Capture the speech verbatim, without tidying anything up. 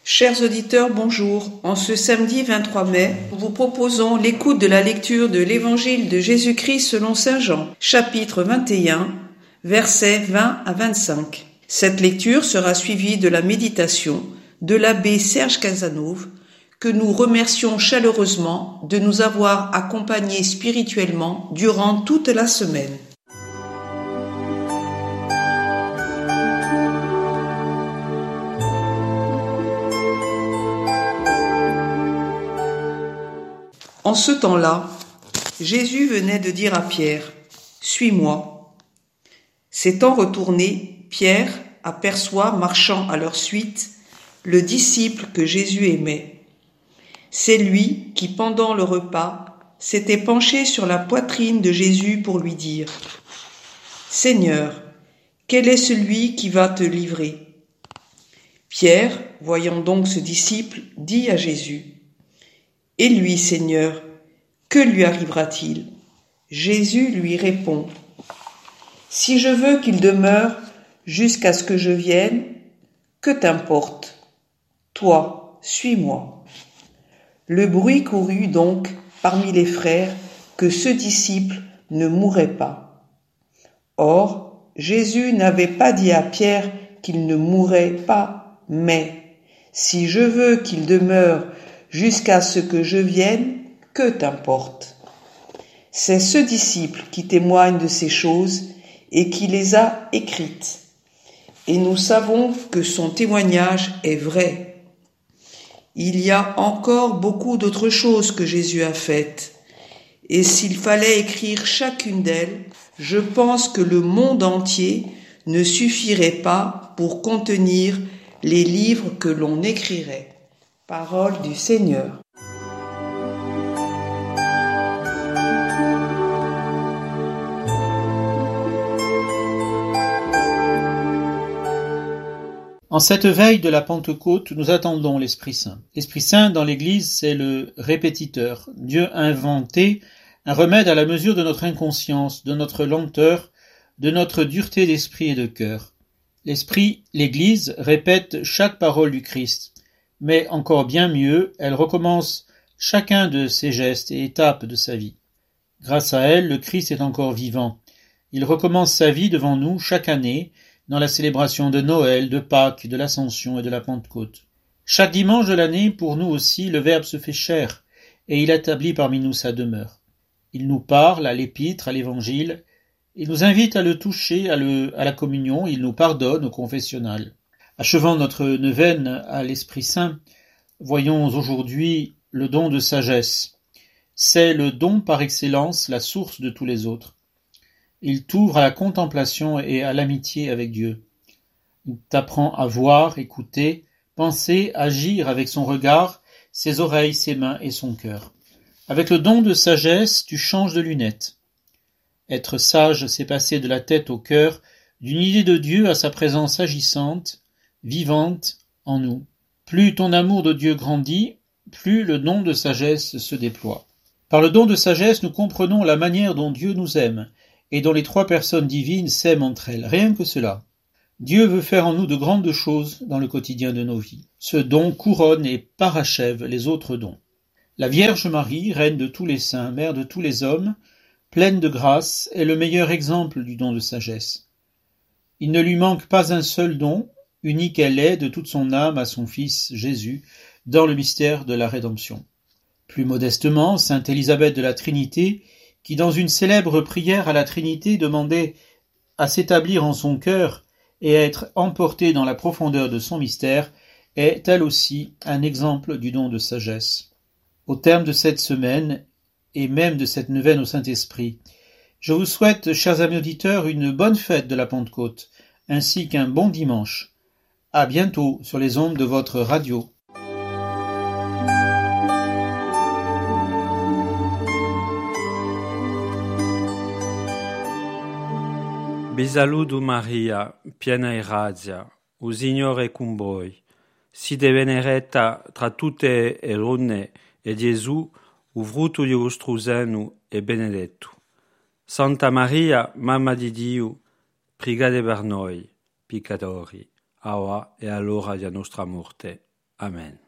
Chers auditeurs, bonjour. En ce samedi vingt-trois mai, nous vous proposons l'écoute de la lecture de l'Évangile de Jésus-Christ selon saint Jean, chapitre vingt et un, versets vingt à vingt-cinq. Cette lecture sera suivie de la méditation de l'abbé Serge Casanova, que nous remercions chaleureusement de nous avoir accompagnés spirituellement durant toute la semaine. En ce temps-là, Jésus venait de dire à Pierre, « Suis-moi ». S'étant retourné, Pierre aperçoit, marchant à leur suite, le disciple que Jésus aimait. C'est lui qui, pendant le repas, s'était penché sur la poitrine de Jésus pour lui dire, « Seigneur, quel est celui qui va te livrer ?» Pierre, voyant donc ce disciple, dit à Jésus, « Et lui, Seigneur, que lui arrivera-t-il » Jésus lui répond, « Si je veux qu'il demeure jusqu'à ce que je vienne, que t'importe ? Toi, suis-moi. » Le bruit courut donc parmi les frères que ce disciple ne mourrait pas. Or, Jésus n'avait pas dit à Pierre qu'il ne mourrait pas, mais « Si je veux qu'il demeure jusqu'à ce que je vienne, que t'importe ?» C'est ce disciple qui témoigne de ces choses et qui les a écrites. Et nous savons que son témoignage est vrai. Il y a encore beaucoup d'autres choses que Jésus a faites. Et s'il fallait écrire chacune d'elles, je pense que le monde entier ne suffirait pas pour contenir les livres que l'on écrirait. Parole du Seigneur. En cette veille de la Pentecôte, nous attendons l'Esprit Saint. L'Esprit Saint, dans l'Église, c'est le répétiteur. Dieu a inventé un remède à la mesure de notre inconscience, de notre lenteur, de notre dureté d'esprit et de cœur. L'Esprit, l'Église, répète chaque parole du Christ. Mais encore bien mieux, elle recommence chacun de ses gestes et étapes de sa vie. Grâce à elle, le Christ est encore vivant. Il recommence sa vie devant nous chaque année, dans la célébration de Noël, de Pâques, de l'Ascension et de la Pentecôte. Chaque dimanche de l'année, pour nous aussi, le Verbe se fait chair, et il établit parmi nous sa demeure. Il nous parle à l'Épître, à l'Évangile, il nous invite à le toucher, à, le, à la communion, il nous pardonne au confessionnal. Achevant notre neuvaine à l'Esprit Saint, voyons aujourd'hui le don de sagesse. C'est le don par excellence, la source de tous les autres. Il t'ouvre à la contemplation et à l'amitié avec Dieu. Il t'apprend à voir, écouter, penser, agir avec son regard, ses oreilles, ses mains et son cœur. Avec le don de sagesse, tu changes de lunettes. Être sage, c'est passer de la tête au cœur, d'une idée de Dieu à sa présence agissante, vivante en nous. Plus ton amour de Dieu grandit, plus le don de sagesse se déploie. Par le don de sagesse, nous comprenons la manière dont Dieu nous aime, et dont les trois personnes divines s'aiment entre elles. Rien que cela. Dieu veut faire en nous de grandes choses dans le quotidien de nos vies. Ce don couronne et parachève les autres dons. La Vierge Marie, reine de tous les saints, mère de tous les hommes, pleine de grâce, est le meilleur exemple du don de sagesse. Il ne lui manque pas un seul don, unique elle est de toute son âme à son Fils Jésus, dans le mystère de la rédemption. Plus modestement, sainte Élisabeth de la Trinité, qui dans une célèbre prière à la Trinité demandait à s'établir en son cœur et à être emportée dans la profondeur de son mystère, est elle aussi un exemple du don de sagesse. Au terme de cette semaine, et même de cette neuvaine au Saint-Esprit, je vous souhaite, chers amis auditeurs, une bonne fête de la Pentecôte, ainsi qu'un bon dimanche. À bientôt sur les ondes de votre radio. Vi saluto Maria, piena di grazia, il Signore è con voi. Siete benedetta tra tutte le donne e Gesù, il frutto di vostro seno, è benedetto. Santa Maria, Mamma di Dio, pregate per noi, peccatori, ora e all'ora della nostra morte. Amen.